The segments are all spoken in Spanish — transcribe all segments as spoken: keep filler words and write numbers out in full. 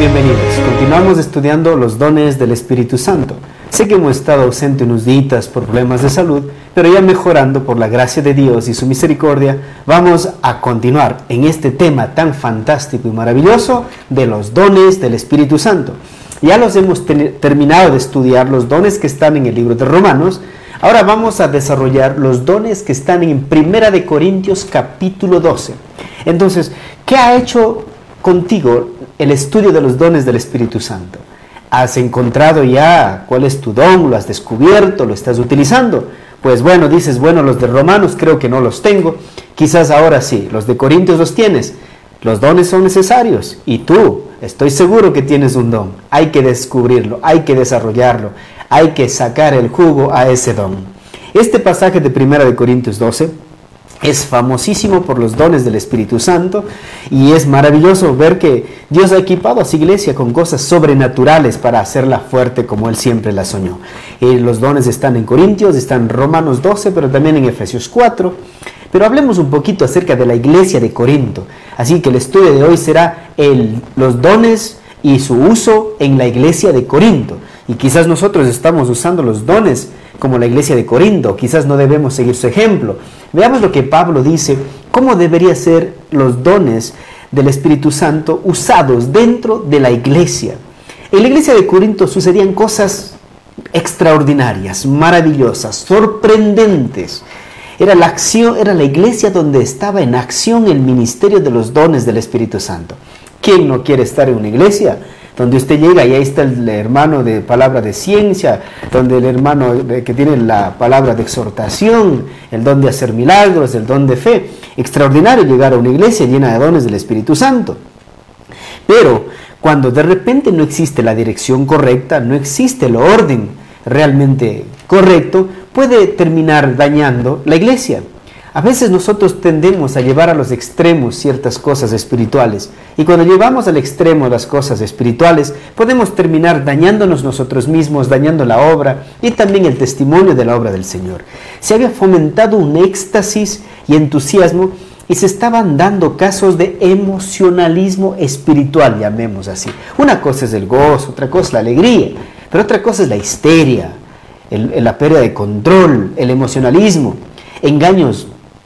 bienvenidos. Continuamos estudiando los dones del Espíritu Santo. Sé que hemos estado ausentes unos días por problemas de salud, pero ya mejorando por la gracia de Dios y su misericordia, vamos a continuar en este tema tan fantástico y maravilloso de los dones del Espíritu Santo. Ya los hemos terminado de estudiar, los dones que están en el libro de Romanos. Ahora vamos a desarrollar los dones que están en Primera de Corintios capítulo doce. Entonces, ¿qué ha hecho contigo el estudio de los dones del Espíritu Santo? ¿Has encontrado ya cuál es tu don? ¿Lo has descubierto? ¿Lo estás utilizando? Pues bueno, dices, bueno, los de Romanos creo que no los tengo. Quizás ahora sí, los de Corintios los tienes. Los dones son necesarios y tú, estoy seguro que tienes un don. Hay que descubrirlo, hay que desarrollarlo, hay que sacar el jugo a ese don. Este pasaje de Primera de Corintios doce es famosísimo por los dones del Espíritu Santo y es maravilloso ver que Dios ha equipado a su iglesia con cosas sobrenaturales para hacerla fuerte como Él siempre la soñó. Y los dones están en Corintios, están en Romanos doce, pero también en Efesios cuatro. Pero hablemos un poquito acerca de la iglesia de Corinto. Así que el estudio de hoy será el, los dones y su uso en la iglesia de Corinto. Y quizás nosotros estamos usando los dones como la iglesia de Corinto, quizás no debemos seguir su ejemplo. Veamos lo que Pablo dice, cómo deberían ser los dones del Espíritu Santo usados dentro de la iglesia. En la iglesia de Corinto sucedían cosas extraordinarias, maravillosas, sorprendentes. Era la acción, era la iglesia donde estaba en acción el ministerio de los dones del Espíritu Santo. ¿Quién no quiere estar en una iglesia donde usted llega y ahí está el hermano de palabra de ciencia, donde el hermano que tiene la palabra de exhortación, el don de hacer milagros, el don de fe? Extraordinario llegar a una iglesia llena de dones del Espíritu Santo. Pero cuando de repente no existe la dirección correcta, no existe el orden realmente correcto, puede terminar dañando la iglesia. A veces nosotros tendemos a llevar a los extremos ciertas cosas espirituales, y cuando llevamos al extremo las cosas espirituales, podemos terminar dañándonos nosotros mismos, dañando la obra y también el testimonio de la obra del Señor. Se había fomentado un éxtasis y entusiasmo y se estaban dando casos de emocionalismo espiritual, llamemos así. Una cosa es el gozo, otra cosa es la alegría, pero otra cosa es la histeria, el, la pérdida de control, el emocionalismo, engaños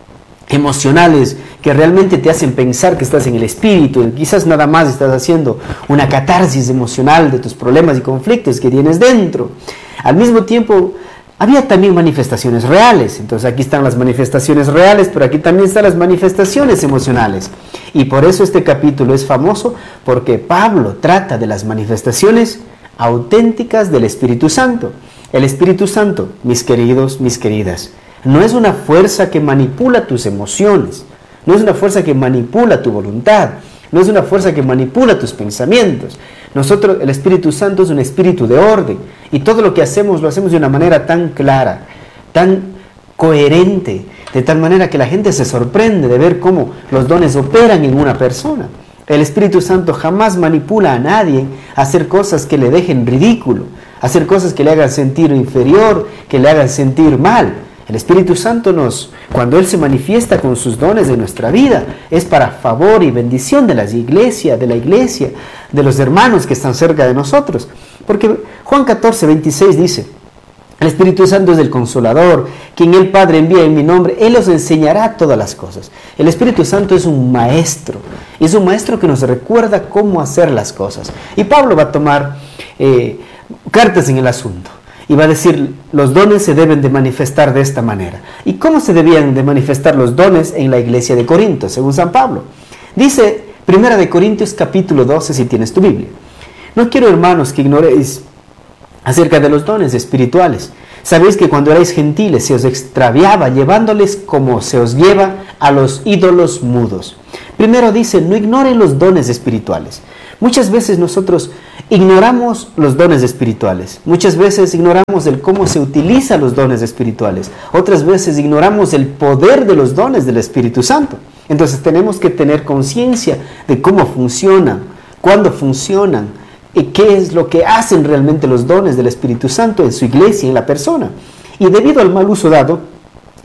emocionales que realmente te hacen pensar que estás en el espíritu, y quizás nada más estás haciendo una catarsis emocional de tus problemas y conflictos que tienes dentro. Al mismo tiempo, había también manifestaciones reales. Entonces aquí están las manifestaciones reales, pero aquí también están las manifestaciones emocionales. Y por eso este capítulo es famoso, porque Pablo trata de las manifestaciones auténticas del Espíritu Santo. El Espíritu Santo, mis queridos, mis queridas, no es una fuerza que manipula tus emociones, no es una fuerza que manipula tu voluntad, no es una fuerza que manipula tus pensamientos. Nosotros, el Espíritu Santo es un espíritu de orden, y todo lo que hacemos lo hacemos de una manera tan clara, tan coherente, de tal manera que la gente se sorprende de ver cómo los dones operan en una persona. El Espíritu Santo jamás manipula a nadie a hacer cosas que le dejen ridículo, a hacer cosas que le hagan sentir inferior, que le hagan sentir mal. El Espíritu Santo nos, cuando Él se manifiesta con sus dones de nuestra vida, es para favor y bendición de la iglesia, de la iglesia, de los hermanos que están cerca de nosotros. Porque Juan catorce, veintiséis dice, el Espíritu Santo es el Consolador, quien el Padre envía en mi nombre, Él os enseñará todas las cosas. El Espíritu Santo es un maestro, es un maestro que nos recuerda cómo hacer las cosas. Y Pablo va a tomar eh, cartas en el asunto. Y va a decir, los dones se deben de manifestar de esta manera. ¿Y cómo se debían de manifestar los dones en la iglesia de Corinto, según San Pablo? Dice Primera de Corintios capítulo doce, si tienes tu Biblia. No quiero, hermanos, que ignoréis acerca de los dones espirituales. Sabéis que cuando erais gentiles se os extraviaba, llevándoles como se os lleva a los ídolos mudos. Primero dice, no ignoren los dones espirituales. Muchas veces nosotros ignoramos los dones espirituales. Muchas veces ignoramos el cómo se utilizan los dones espirituales. Otras veces ignoramos el poder de los dones del Espíritu Santo. Entonces tenemos que tener conciencia de cómo funcionan, cuándo funcionan y qué es lo que hacen realmente los dones del Espíritu Santo en su iglesia, en la persona. Y debido al mal uso dado,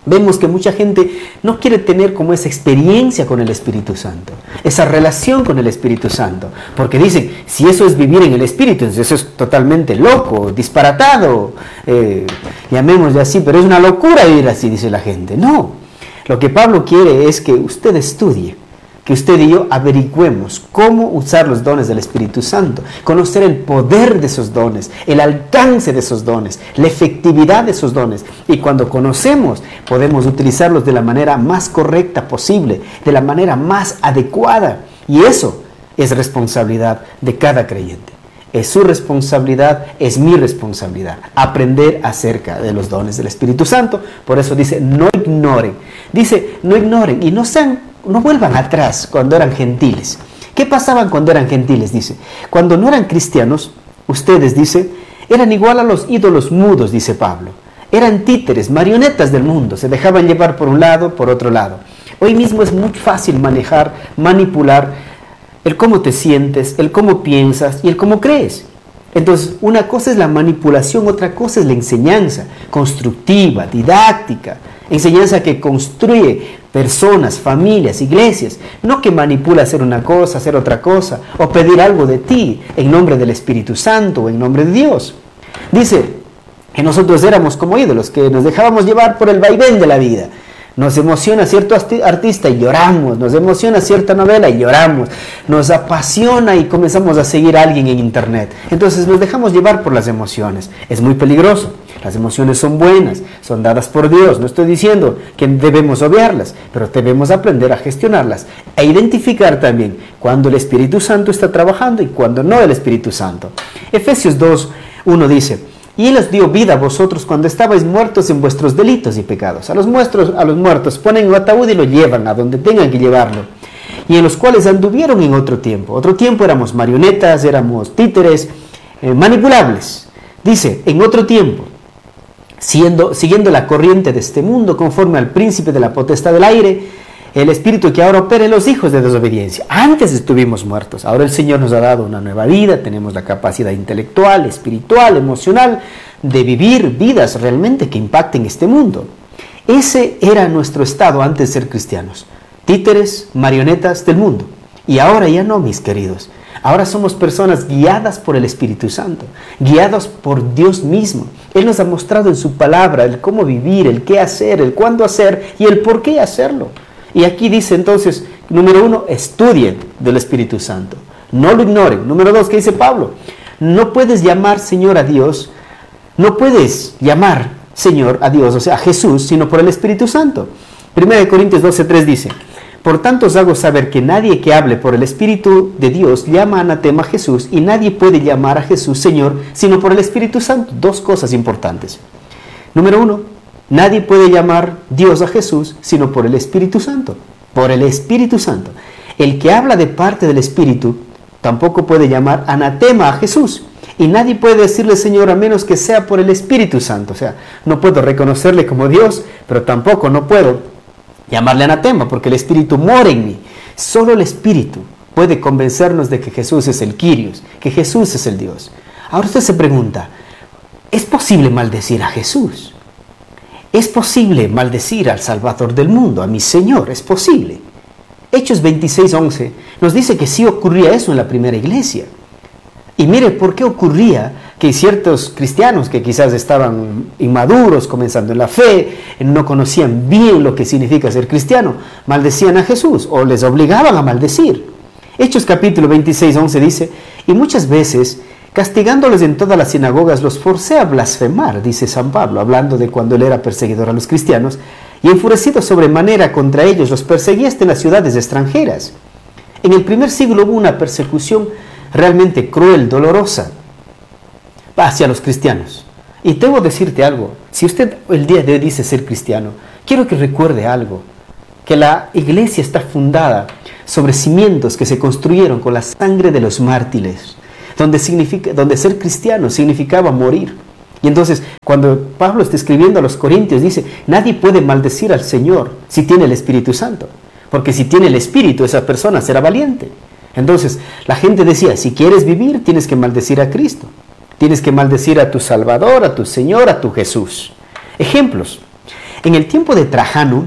Vemos que mucha gente no quiere tener como esa experiencia con el Espíritu Santo, esa relación con el Espíritu Santo, porque dicen, si eso es vivir en el Espíritu, entonces eso es totalmente loco, disparatado, eh, llamémosle así, pero es una locura vivir así, dice la gente. No, lo que Pablo quiere es que usted estudie, que usted y yo averigüemos cómo usar los dones del Espíritu Santo, conocer el poder de esos dones, el alcance de esos dones, la efectividad de esos dones. Y cuando conocemos, podemos utilizarlos de la manera más correcta posible, de la manera más adecuada. Y eso es responsabilidad de cada creyente. Es su responsabilidad, es mi responsabilidad, aprender acerca de los dones del Espíritu Santo. Por eso dice, no ignoren. Dice, no ignoren y no sean No vuelvan atrás cuando eran gentiles. ¿Qué pasaban cuando eran gentiles? Dice, cuando no eran cristianos, ustedes, dice, eran igual a los ídolos mudos, dice Pablo. Eran títeres, marionetas del mundo, se dejaban llevar por un lado, por otro lado. Hoy mismo es muy fácil manejar, manipular el cómo te sientes, el cómo piensas y el cómo crees. Entonces, una cosa es la manipulación, otra cosa es la enseñanza constructiva, didáctica, enseñanza que construye personas, familias, iglesias, no que manipula hacer una cosa, hacer otra cosa, o pedir algo de ti en nombre del Espíritu Santo o en nombre de Dios. Dice que nosotros éramos como ídolos, que nos dejábamos llevar por el vaivén de la vida. Nos emociona cierto artista y lloramos, nos emociona cierta novela y lloramos, nos apasiona y comenzamos a seguir a alguien en internet. Entonces nos dejamos llevar por las emociones. Es muy peligroso. Las emociones son buenas, son dadas por Dios. No estoy diciendo que debemos obviarlas, pero debemos aprender a gestionarlas e identificar también cuando el Espíritu Santo está trabajando y cuando no el Espíritu Santo. Efesios dos, uno dice, y Él os dio vida a vosotros cuando estabais muertos en vuestros delitos y pecados. A los, muertos, a los muertos ponen un ataúd y lo llevan a donde tengan que llevarlo. Y en los cuales anduvieron en otro tiempo. Otro tiempo éramos marionetas, éramos títeres, eh, manipulables. Dice, en otro tiempo, siendo, siguiendo la corriente de este mundo, conforme al príncipe de la potestad del aire, el espíritu que ahora opera en los hijos de desobediencia. Antes estuvimos muertos, ahora el Señor nos ha dado una nueva vida, tenemos la capacidad intelectual, espiritual, emocional, de vivir vidas realmente que impacten este mundo. Ese era nuestro estado antes de ser cristianos, títeres, marionetas del mundo. Y ahora ya no, mis queridos. Ahora somos personas guiadas por el Espíritu Santo, guiados por Dios mismo. Él nos ha mostrado en su palabra el cómo vivir, el qué hacer, el cuándo hacer y el por qué hacerlo. Y aquí dice entonces, número uno, estudien del Espíritu Santo. No lo ignoren. Número dos, ¿qué dice Pablo? No puedes llamar Señor a Dios, no puedes llamar Señor a Dios, o sea, a Jesús, sino por el Espíritu Santo. Primera de Corintios doce, tres dice, por tanto os hago saber que nadie que hable por el Espíritu de Dios llama anatema a Jesús, y nadie puede llamar a Jesús Señor, sino por el Espíritu Santo. Dos cosas importantes. Número uno, nadie puede llamar Dios a Jesús sino por el Espíritu Santo. Por el Espíritu Santo. El que habla de parte del Espíritu tampoco puede llamar anatema a Jesús. Y nadie puede decirle Señor a menos que sea por el Espíritu Santo. O sea, no puedo reconocerle como Dios, pero tampoco no puedo llamarle anatema porque el Espíritu mora en mí. Solo el Espíritu puede convencernos de que Jesús es el Kyrios, que Jesús es el Dios. Ahora usted se pregunta, ¿es posible maldecir a Jesús? ¿Es posible maldecir al Salvador del mundo, a mi Señor? Es posible. Hechos veintiséis, once nos dice que sí ocurría eso en la primera iglesia. Y mire, ¿por qué ocurría que ciertos cristianos que quizás estaban inmaduros, comenzando en la fe, no conocían bien lo que significa ser cristiano, maldecían a Jesús o les obligaban a maldecir? Hechos capítulo veintiséis, once dice, y muchas veces castigándoles en todas las sinagogas, los forcé a blasfemar, dice San Pablo, hablando de cuando él era perseguidor a los cristianos, y enfurecido sobremanera contra ellos, los perseguía hasta en las ciudades extranjeras. En el primer siglo hubo una persecución realmente cruel, dolorosa, hacia los cristianos. Y debo decirte algo, si usted el día de hoy dice ser cristiano, quiero que recuerde algo, que la iglesia está fundada sobre cimientos que se construyeron con la sangre de los mártires, Donde, significa, donde ser cristiano significaba morir. Y entonces, cuando Pablo está escribiendo a los Corintios, dice, nadie puede maldecir al Señor si tiene el Espíritu Santo. Porque si tiene el Espíritu, esa persona será valiente. Entonces, la gente decía, si quieres vivir, tienes que maldecir a Cristo. Tienes que maldecir a tu Salvador, a tu Señor, a tu Jesús. Ejemplos. En el tiempo de Trajano,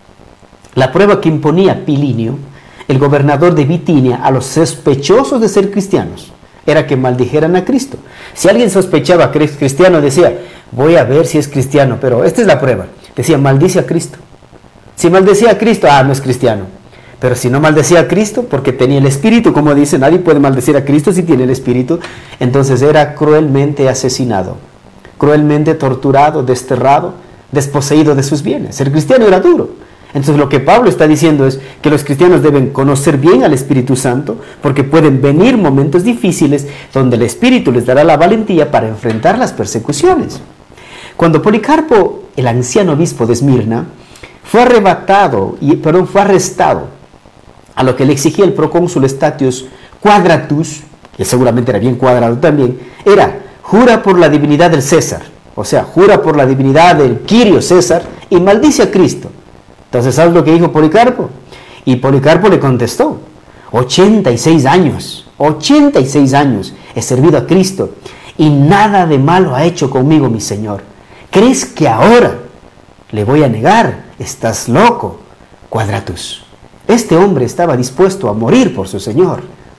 la prueba que imponía Pilinio, el gobernador de Bitinia, a los sospechosos de ser cristianos, era que maldijeran a Cristo. Si alguien sospechaba que era cristiano, decía, voy a ver si es cristiano, pero esta es la prueba. Decía, maldice a Cristo. Si maldecía a Cristo, ah, no es cristiano. Pero si no maldecía a Cristo, porque tenía el Espíritu, como dice, nadie puede maldecir a Cristo si tiene el Espíritu, entonces era cruelmente asesinado, cruelmente torturado, desterrado, desposeído de sus bienes. Ser cristiano era duro. Entonces lo que Pablo está diciendo es que los cristianos deben conocer bien al Espíritu Santo, porque pueden venir momentos difíciles donde el Espíritu les dará la valentía para enfrentar las persecuciones. Cuando Policarpo, el anciano obispo de Esmirna, fue arrebatado, y, perdón, fue arrestado, a lo que le exigía el procónsul Statius Quadratus, que seguramente era bien cuadrado también, era, jura por la divinidad del César, o sea, jura por la divinidad del Quirio César y maldice a Cristo. Entonces, ¿sabes lo que dijo Policarpo? Y Policarpo le contestó, ochenta y seis años, ochenta y seis años he servido a Cristo y nada de malo ha hecho conmigo mi Señor. ¿Crees que ahora le voy a negar? Estás loco, Quadratus. Este hombre estaba dispuesto a morir por su Señor,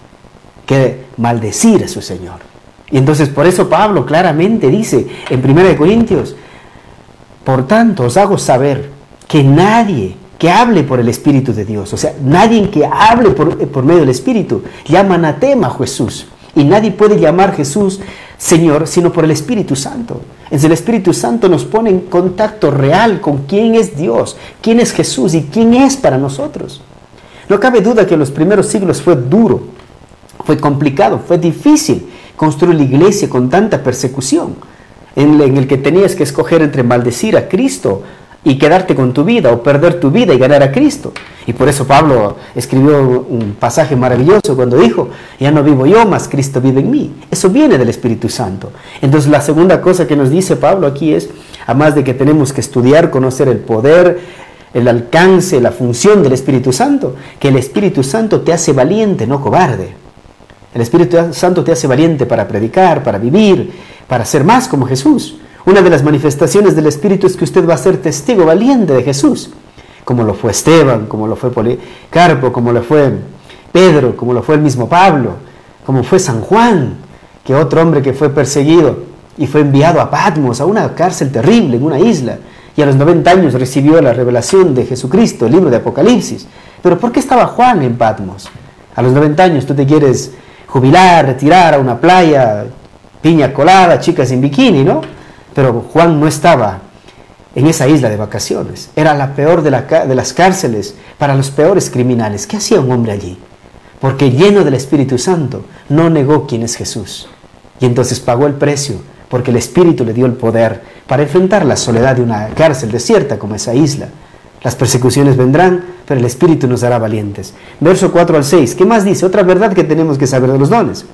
que maldecir a su Señor. Y entonces por eso Pablo claramente dice en primera de Corintios, por tanto os hago saber que nadie que hable por el Espíritu de Dios, o sea, nadie que hable por, por medio del Espíritu, llama anatema a Jesús. Y nadie puede llamar Jesús Señor sino por el Espíritu Santo. Entonces el Espíritu Santo nos pone en contacto real con quién es Dios, quién es Jesús y quién es para nosotros. No cabe duda que en los primeros siglos fue duro, fue complicado, fue difícil construir la iglesia con tanta persecución, en, en el que tenías que escoger entre maldecir a Cristo y quedarte con tu vida, o perder tu vida y ganar a Cristo. Y por eso Pablo escribió un pasaje maravilloso cuando dijo, ya no vivo yo, mas Cristo vive en mí. Eso viene del Espíritu Santo. Entonces la segunda cosa que nos dice Pablo aquí es, además de que tenemos que estudiar, conocer el poder, el alcance, la función del Espíritu Santo, que el Espíritu Santo te hace valiente, no cobarde. El Espíritu Santo te hace valiente para predicar, para vivir, para ser más como Jesús. Una de las manifestaciones del Espíritu es que usted va a ser testigo valiente de Jesús, como lo fue Esteban, como lo fue Policarpo, como lo fue Pedro, como lo fue el mismo Pablo, como fue San Juan, que otro hombre que fue perseguido y fue enviado a Patmos, a una cárcel terrible en una isla, y a los noventa años recibió la revelación de Jesucristo, el libro de Apocalipsis. Pero ¿por qué estaba Juan en Patmos? A los noventa años tú te quieres jubilar, retirar a una playa, piña colada, chicas en bikini, ¿no? Pero Juan no estaba en esa isla de vacaciones. Era la peor de, la, de las cárceles para los peores criminales. ¿Qué hacía un hombre allí? Porque lleno del Espíritu Santo no negó quién es Jesús. Y entonces pagó el precio, porque el Espíritu le dio el poder para enfrentar la soledad de una cárcel desierta como esa isla. Las persecuciones vendrán, pero el Espíritu nos hará valientes. Verso cuatro al seis. ¿Qué más dice? Otra verdad que tenemos que saber de los dones.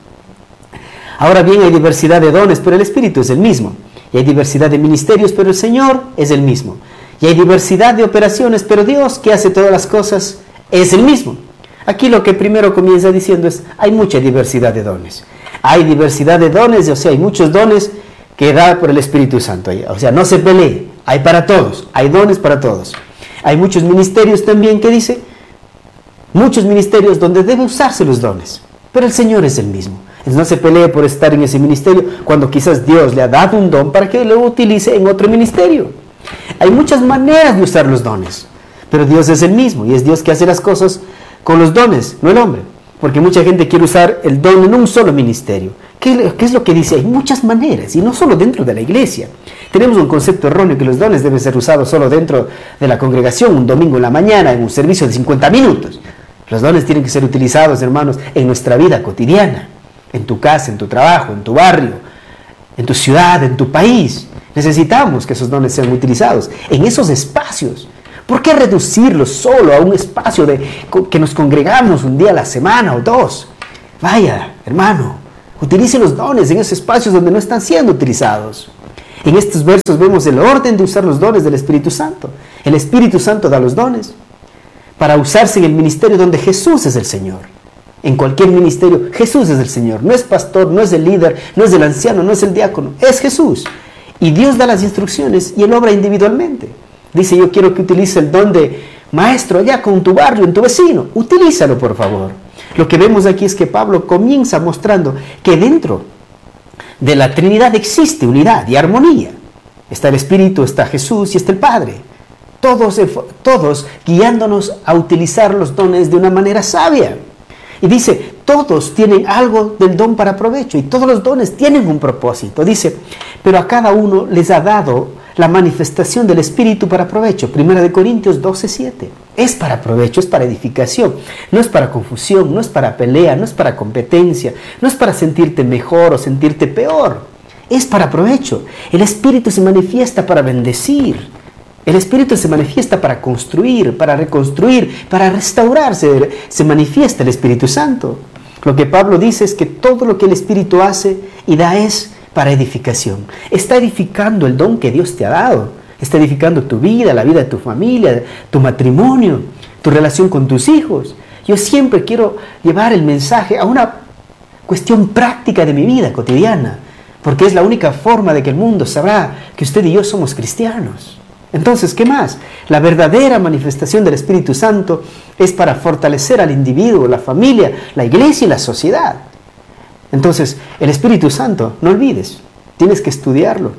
Ahora bien, hay diversidad de dones, pero el Espíritu es el mismo. Y hay diversidad de ministerios, pero el Señor es el mismo. Y hay diversidad de operaciones, pero Dios, que hace todas las cosas, es el mismo. Aquí lo que primero comienza diciendo es, hay mucha diversidad de dones. Hay diversidad de dones, o sea, hay muchos dones que da por el Espíritu Santo. O sea, no se pelee, hay para todos, hay dones para todos. Hay muchos ministerios también que dice, muchos ministerios donde debe usarse los dones, pero el Señor es el mismo. Entonces no se pelee por estar en ese ministerio cuando quizás Dios le ha dado un don para que lo utilice en otro ministerio. Hay muchas maneras de usar los dones, pero Dios es el mismo y es Dios que hace las cosas con los dones, no el hombre. Porque mucha gente quiere usar el don en un solo ministerio. ¿Qué, qué es lo que dice? Hay muchas maneras, y no solo dentro de la iglesia. Tenemos un concepto erróneo que los dones deben ser usados solo dentro de la congregación, un domingo en la mañana, en un servicio de cincuenta minutos. Los dones tienen que ser utilizados, hermanos, en nuestra vida cotidiana, en tu casa, en tu trabajo, en tu barrio, en tu ciudad, en tu país. Necesitamos que esos dones sean utilizados en esos espacios. ¿Por qué reducirlos solo a un espacio de que nos congregamos un día a la semana o dos? Vaya, hermano, utilice los dones en esos espacios donde no están siendo utilizados. En estos versos vemos el orden de usar los dones del Espíritu Santo. El Espíritu Santo da los dones para usarse en el ministerio donde Jesús es el Señor. En cualquier ministerio, Jesús es el Señor. No es pastor, no es el líder, no es el anciano, no es el diácono. Es Jesús. Y Dios da las instrucciones y Él obra individualmente. Dice, yo quiero que utilice el don de maestro allá con tu barrio, en tu vecino. Utilízalo, por favor. Lo que vemos aquí es que Pablo comienza mostrando que dentro de la Trinidad existe unidad y armonía. Está el Espíritu, está Jesús y está el Padre. Todos, todos guiándonos a utilizar los dones de una manera sabia. Y dice, todos tienen algo del don para provecho y todos los dones tienen un propósito. Dice, pero a cada uno les ha dado la manifestación del Espíritu para provecho. Primera de Corintios doce, siete. Es para provecho, es para edificación. No es para confusión, no es para pelea, no es para competencia, no es para sentirte mejor o sentirte peor. Es para provecho. El Espíritu se manifiesta para bendecir. El Espíritu se manifiesta para construir, para reconstruir, para restaurar. Se, se manifiesta el Espíritu Santo. Lo que Pablo dice es que todo lo que el Espíritu hace y da es para edificación. Está edificando el don que Dios te ha dado. Está edificando tu vida, la vida de tu familia, tu matrimonio, tu relación con tus hijos. Yo siempre quiero llevar el mensaje a una cuestión práctica de mi vida cotidiana, porque es la única forma de que el mundo sabrá que usted y yo somos cristianos. Entonces, ¿qué más? La verdadera manifestación del Espíritu Santo es para fortalecer al individuo, la familia, la iglesia y la sociedad. Entonces, el Espíritu Santo, no olvides, tienes que estudiarlo.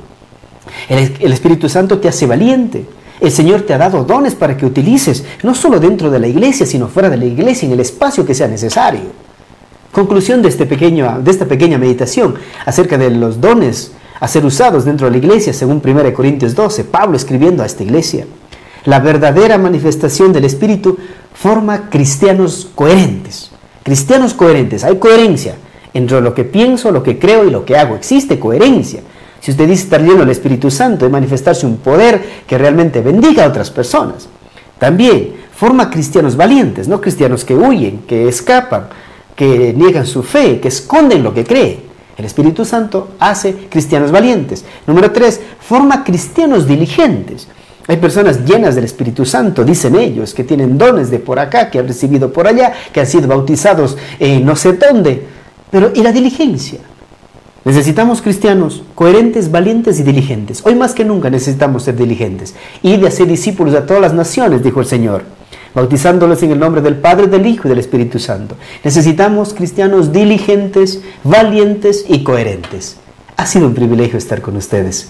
El, el Espíritu Santo te hace valiente. El Señor te ha dado dones para que utilices, no solo dentro de la iglesia, sino fuera de la iglesia, en el espacio que sea necesario. Conclusión de, este pequeño, de esta pequeña meditación acerca de los dones a ser usados dentro de la iglesia, según Primera de Corintios doce, Pablo escribiendo a esta iglesia. La verdadera manifestación del Espíritu forma cristianos coherentes. Cristianos coherentes, hay coherencia entre lo que pienso, lo que creo y lo que hago. Existe coherencia. Si usted dice estar lleno del Espíritu Santo, de manifestarse un poder que realmente bendiga a otras personas. También forma cristianos valientes, no cristianos que huyen, que escapan, que niegan su fe, que esconden lo que creen. El Espíritu Santo hace cristianos valientes. Número tres, forma cristianos diligentes. Hay personas llenas del Espíritu Santo, dicen ellos, que tienen dones de por acá, que han recibido por allá, que han sido bautizados en no sé dónde. Pero, ¿y la diligencia? Necesitamos cristianos coherentes, valientes y diligentes. Hoy más que nunca necesitamos ser diligentes. Y de hacer discípulos a todas las naciones, dijo el Señor, bautizándolos en el nombre del Padre, del Hijo y del Espíritu Santo. Necesitamos cristianos diligentes, valientes y coherentes. Ha sido un privilegio estar con ustedes.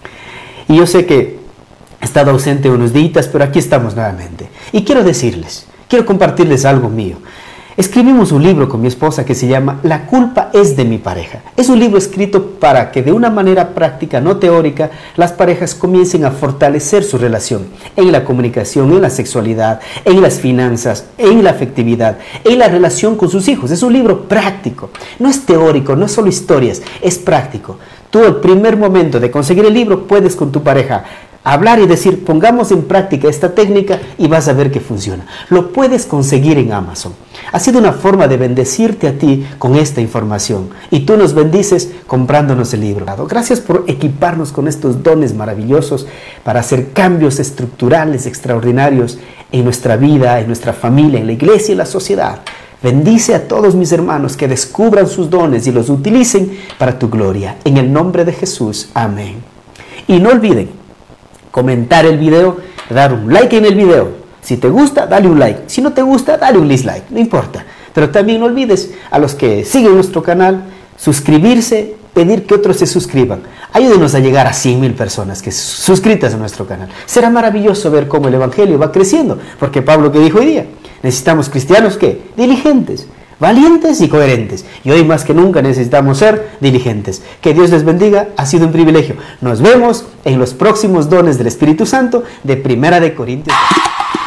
Y yo sé que he estado ausente unos días, pero aquí estamos nuevamente. Y quiero decirles, quiero compartirles algo mío. Escribimos un libro con mi esposa que se llama La culpa es de mi pareja. Es un libro escrito para que de una manera práctica, no teórica, las parejas comiencen a fortalecer su relación en la comunicación, en la sexualidad, en las finanzas, en la afectividad, en la relación con sus hijos. Es un libro práctico, no es teórico, no es solo historias, es práctico. Tú el primer momento de conseguir el libro puedes con tu pareja hablar y decir, pongamos en práctica esta técnica y vas a ver que funciona. Lo puedes conseguir en Amazon. Ha sido una forma de bendecirte a ti con esta información. Y tú nos bendices comprándonos el libro. Gracias por equiparnos con estos dones maravillosos para hacer cambios estructurales extraordinarios en nuestra vida, en nuestra familia, en la iglesia y en la sociedad. Bendice a todos mis hermanos que descubran sus dones y los utilicen para tu gloria. En el nombre de Jesús. Amén. Y no olviden comentar el video, dar un like en el video. Si te gusta, dale un like. Si no te gusta, dale un dislike. No importa. Pero también no olvides a los que siguen nuestro canal, suscribirse, pedir que otros se suscriban. Ayúdenos a llegar a cien mil personas que suscritas a nuestro canal. Será maravilloso ver cómo el Evangelio va creciendo. Porque Pablo, ¿qué dijo hoy día? Necesitamos cristianos, ¿qué? Diligentes, valientes y coherentes. Y hoy más que nunca necesitamos ser diligentes. Que Dios les bendiga. Ha sido un privilegio. Nos vemos en los próximos dones del Espíritu Santo de Primera de Corintios.